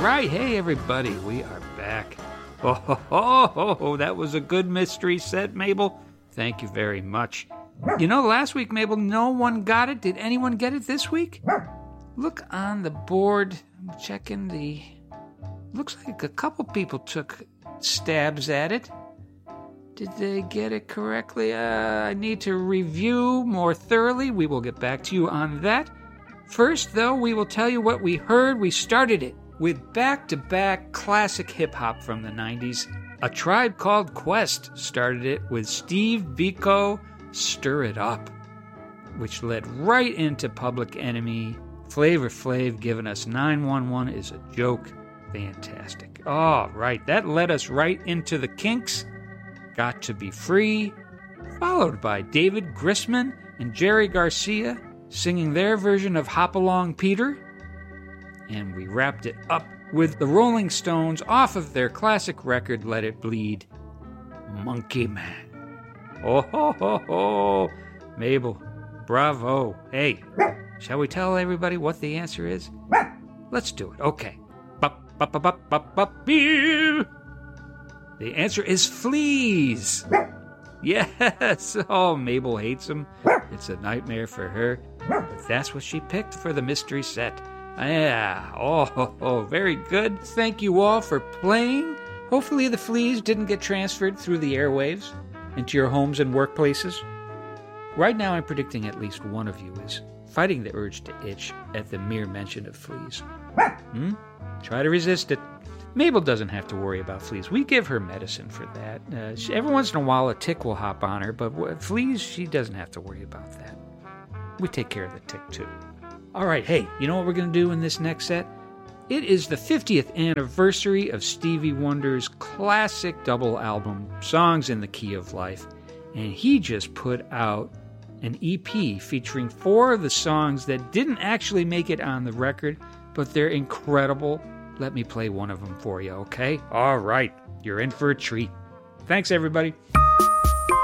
right. Hey, everybody. We are back. Oh, that was a good mystery set, Mabel. Thank you very much. You know, last week, Mabel, no one got it. Did anyone get it this week? Look on the board. I'm checking the... Looks like a couple people took stabs at it. Did they get it correctly? I need to review more thoroughly. We will get back to you on that. First, though, we will tell you what we heard. We started it with back-to-back classic hip-hop from the 90s. A Tribe Called Quest started it with Steve Biko, Stir It Up, which led right into Public Enemy. Flavor Flav giving us 911 is a joke. Fantastic. All right, that led us right into the Kinks. Got to Be Free, followed by David Grisman and Jerry Garcia singing their version of Hop Along Peter. And we wrapped it up with the Rolling Stones off of their classic record, Let It Bleed, Monkey Man. Oh, ho, ho, ho. Mabel, bravo. Hey, shall we tell everybody what the answer is? Let's do it. Okay. The answer is fleas. Yes. Oh, Mabel hates them. It's a nightmare for her. But that's what she picked for the mystery set. Yeah. Oh, very good. Thank you all for playing. Hopefully the fleas didn't get transferred through the airwaves into your homes and workplaces. Right now I'm predicting at least one of you is fighting the urge to itch at the mere mention of fleas. Try to resist it. Mabel doesn't have to worry about fleas. We give her medicine for that. Every once in a while, a tick will hop on her, but fleas, she doesn't have to worry about that. We take care of the tick, too. All right, hey, you know what we're going to do in this next set? It is the 50th anniversary of Stevie Wonder's classic double album, Songs in the Key of Life, and he just put out an EP featuring 4 of the songs that didn't actually make it on the record, but they're incredible. Let me play one of them for you, okay? All right, you're in for a treat. Thanks, everybody.